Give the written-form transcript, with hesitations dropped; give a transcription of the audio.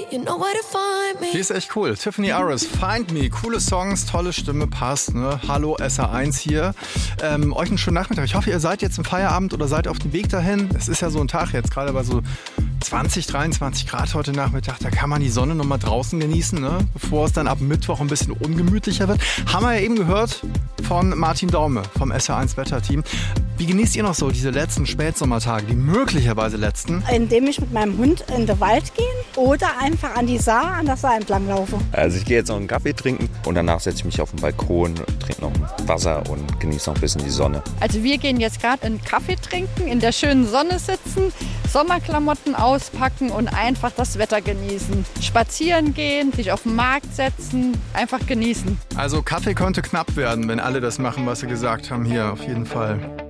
you know where to find me. Die ist echt cool. Tiffany Aris, Find Me. Coole Songs, tolle Stimme, passt. Ne? Hallo SR1 hier. Euch einen schönen Nachmittag. Ich hoffe, ihr seid jetzt im Feierabend oder seid auf dem Weg dahin. Es ist ja so ein Tag jetzt, gerade bei so 20, 23 Grad heute Nachmittag. Da kann man die Sonne noch mal draußen genießen, ne? Bevor es dann ab Mittwoch ein bisschen ungemütlicher wird. Haben wir ja eben gehört von Martin Daume vom SR1 Wetterteam. Wie genießt ihr noch so diese letzten Spätsommertage, die möglicherweise letzten? Indem ich mit meinem Hund in den Wald gehe oder einfach an der Saar entlang laufe. Also ich gehe jetzt noch einen Kaffee trinken und danach setze ich mich auf den Balkon, trinke noch Wasser und genieße noch ein bisschen die Sonne. Also wir gehen jetzt gerade einen Kaffee trinken, in der schönen Sonne sitzen, Sommerklamotten auspacken und einfach das Wetter genießen. Spazieren gehen, sich auf den Markt setzen, einfach genießen. Also Kaffee könnte knapp werden, wenn alle das machen, was sie gesagt haben hier, auf jeden Fall.